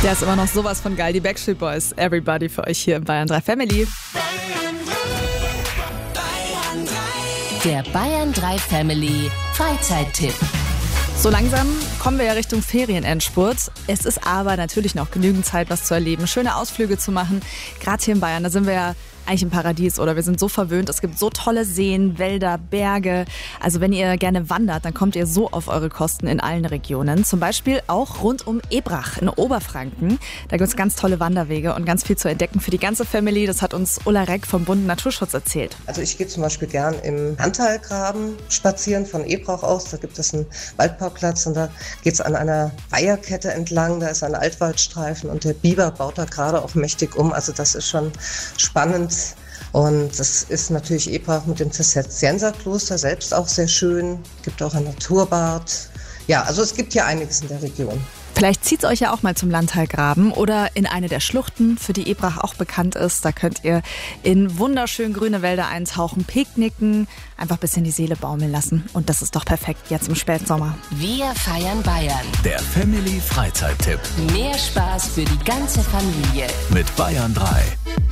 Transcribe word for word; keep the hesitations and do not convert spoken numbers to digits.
Der ist immer noch sowas von geil, die Backstreet Boys. Everybody für euch hier im Bayern drei Family. Der Bayern drei Family Freizeittipp. So langsam kommen wir ja Richtung Ferienendspurt. Es ist aber natürlich noch genügend Zeit, was zu erleben, schöne Ausflüge zu machen. Gerade hier in Bayern, da sind wir ja eigentlich im Paradies oder wir sind so verwöhnt. Es gibt so tolle Seen, Wälder, Berge. Also wenn ihr gerne wandert, dann kommt ihr so auf eure Kosten in allen Regionen. Zum Beispiel auch rund um Ebrach in Oberfranken. Da gibt es ganz tolle Wanderwege und ganz viel zu entdecken für die ganze Family. Das hat uns Ulla Reck vom Bund Naturschutz erzählt. Also ich gehe zum Beispiel gern im Hantalgraben spazieren von Ebrach aus. Da gibt es einen Waldparkplatz und da geht es an einer Weiherkette entlang. Da ist ein Altwaldstreifen und der Biber baut da gerade auch mächtig um. Also das ist schon spannend. Und es ist natürlich Ebrach mit dem Zisterzienserkloster selbst auch sehr schön. Es gibt auch ein Naturbad. Ja, also es gibt hier einiges in der Region. Vielleicht zieht es euch ja auch mal zum Landtalgraben oder in eine der Schluchten, für die Ebrach auch bekannt ist. Da könnt ihr in wunderschön grüne Wälder eintauchen, picknicken, einfach ein bisschen die Seele baumeln lassen. Und das ist doch perfekt jetzt im Spätsommer. Wir feiern Bayern. Der Family Freizeittipp Mehr Spaß für die ganze Familie. mit Bayern drei.